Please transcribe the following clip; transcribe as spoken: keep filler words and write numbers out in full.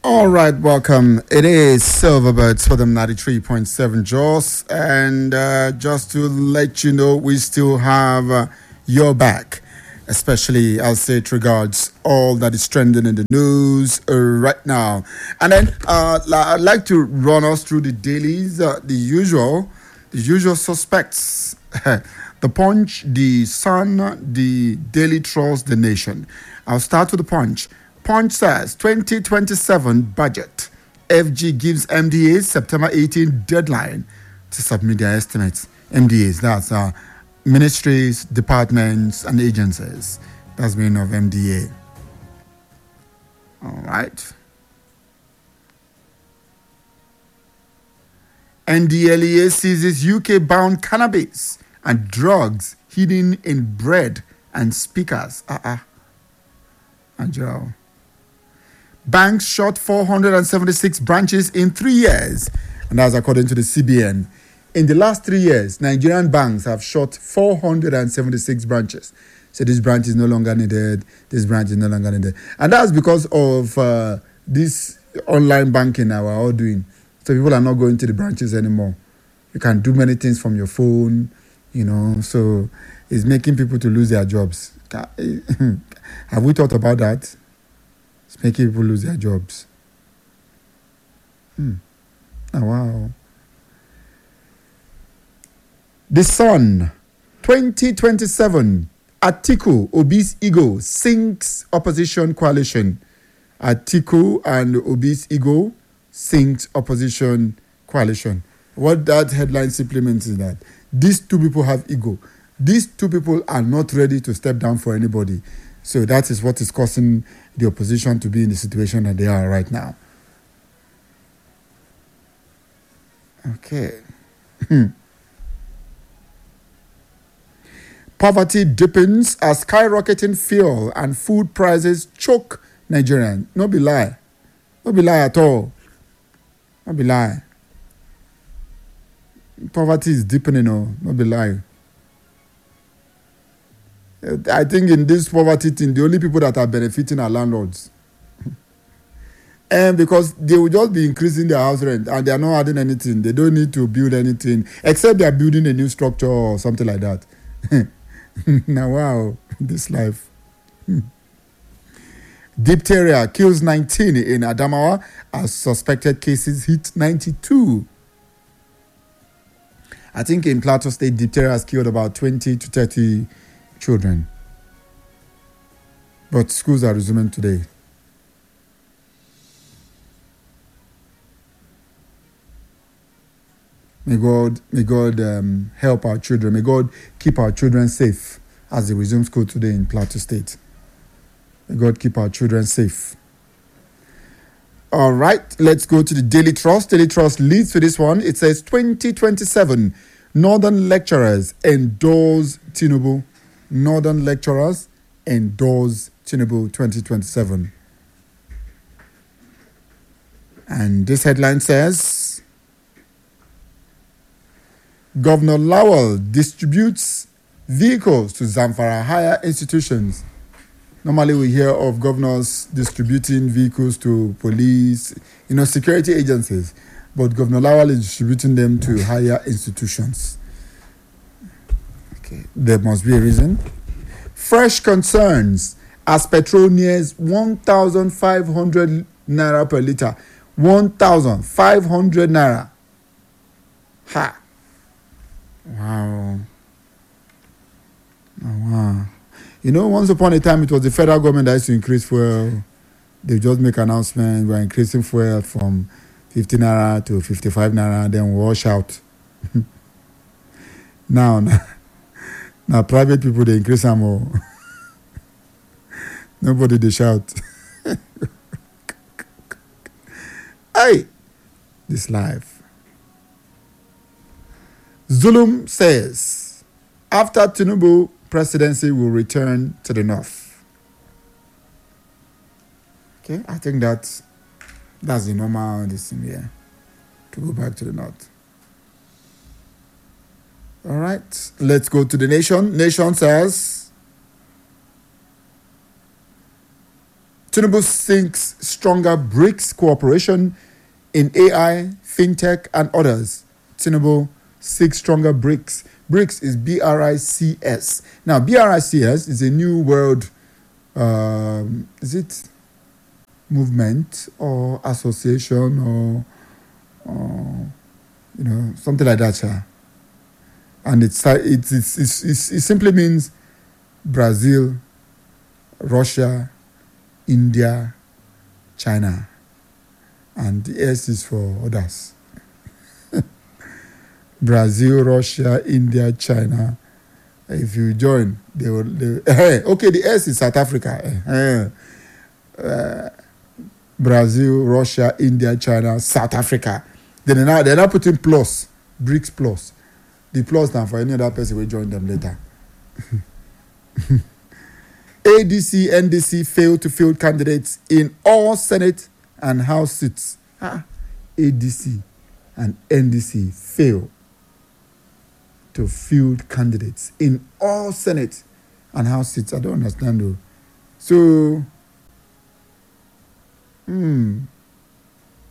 All right, welcome. It is Silverbirds for them ninety-three point seven Jaws. And uh, just to let you know, we still have uh, your back, especially as it regards all that is trending in the news uh, right now. And then uh, I'd like to run us through the dailies, uh, the usual, the usual suspects. The Punch, the Sun, the Daily Trust, the Nation. I'll start with the Punch. Punch says twenty twenty-seven budget. F G gives M D As September eighteenth deadline to submit their estimates. M D As, that's uh, ministries, departments, and agencies. That's meaning of M D A. All right. N D L E A seizes U K-bound cannabis and drugs hidden in bread and speakers. Uh-uh. Angel. Banks shut four hundred seventy-six branches in three years. And that's according to the C B N. In the last three years, Nigerian banks have shut four hundred seventy-six branches. So this branch is no longer needed. This branch is no longer needed. And that's because of uh, this online banking now we're all doing. So people are not going to the branches anymore. You can do many things from your phone, you know. So it's making people to lose their jobs. Have we thought about that? It's making people lose their jobs. Hmm. Oh, wow. The Sun, twenty twenty-seven, Atiku, Obi's ego, sinks opposition coalition. Atiku and Obi's ego sinks opposition coalition. What that headline simply means is that these two people have ego. These two people are not ready to step down for anybody. So that is what is causing the opposition to be in the situation that they are right now. Okay. Poverty deepens as skyrocketing fuel and food prices choke Nigerians. No be lie. No be lie at all. No be lie. Poverty is deepening, no, no be lie. I think in this poverty thing, the only people that are benefiting are landlords. And because they will just be increasing their house rent and they are not adding anything. They don't need to build anything except they are building a new structure or something like that. Now, wow, this life. Diphtheria kills nineteen in Adamawa as suspected cases hit ninety-two. I think in Plateau State, diphtheria has killed about twenty to thirty children. But schools are resuming today. May God, may God um, help our children. May God keep our children safe as they resume school today in Plateau State. May God keep our children safe. All right, let's go to the Daily Trust. Daily Trust leads to this one. It says twenty twenty-seven, Northern lecturers endorse Tinubu. Northern lecturers endorse Tinubu twenty twenty-seven. And this headline says, Governor Lawal distributes vehicles to Zamfara higher institutions. Normally we hear of governors distributing vehicles to police, you know, security agencies. But Governor Lawal is distributing them to higher institutions. Okay, there must be a reason. Fresh concerns as petrol nears one thousand five hundred naira per litre. one thousand five hundred naira. Ha! Wow. Oh, wow. You know, once upon a time, it was the federal government that used to increase fuel. They just make announcement, we're increasing fuel from fifty naira to fifty-five naira, then wash out. now, now, now, private people, they increase them more. Nobody, they shout. Hey, this life. Zulum says, after Tinubu presidency will return to the north. Okay, I think that's that's the normal this thing here, to go back to the north. All right, let's go to the Nation. Nation says, Tinubu sinks stronger BRICS cooperation in A I, fintech, and others. Tinubu seeks stronger BRICS. BRICS is B R I C S. Now, B R I C S is a new world, um, is it movement or association or, or you know, something like that, yeah. And it's, it's, it's, it's, it's, it simply means Brazil, Russia, India, China, and the S is for others. Brazil, Russia, India, China. If you join, they will. They, okay, the S is South Africa. Uh, Brazil, Russia, India, China, South Africa. Then they're now, they're now putting plus, BRICS plus. The plus now for any other person will join them later. A D C, N D C failed to field candidates in all Senate and House seats. Ah, A D C and N D C fail to field candidates in all Senate and House seats. I don't understand though. So, hmm.